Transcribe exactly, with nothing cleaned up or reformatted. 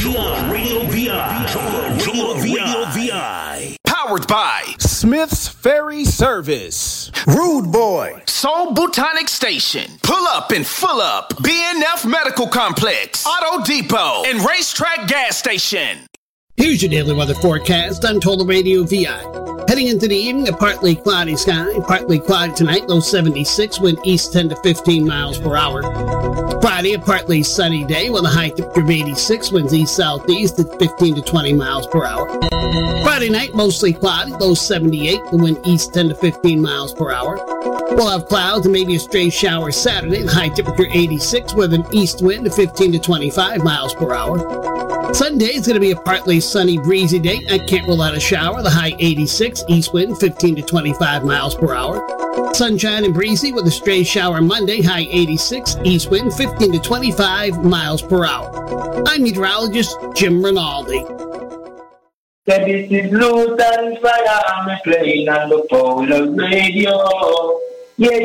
V I, Radio V I, Joel Radio V I. Powered by Smith's Ferry Service, Rude Boy, Soul Botanic Station, Pull Up and Full Up, B N F Medical Complex, Auto Depot, and Racetrack Gas Station. Here's your daily weather forecast on Total Radio V I. Heading into the evening, a partly cloudy sky, partly cloudy tonight, low seventy-six, wind east ten to fifteen miles per hour. Friday, a partly sunny day with a high temperature of eighty-six, winds east-southeast at fifteen to twenty miles per hour. Friday night, mostly cloudy, low seventy-eight, the wind east ten to fifteen miles per hour. We'll have clouds and maybe a stray shower Saturday, high temperature eighty-six with an east wind of fifteen to twenty-five miles per hour. Sunday is going to be a partly sunny, breezy day. I can't rule out a shower, the high eighty-six, east wind fifteen to twenty-five miles per hour. Sunshine and breezy with a stray shower Monday, high eighty-six, east wind fifteen to twenty-five miles per hour. I'm meteorologist Jim Rinaldi. This is Lutan Fire, I'm playing on the Polar Radio. Yeah,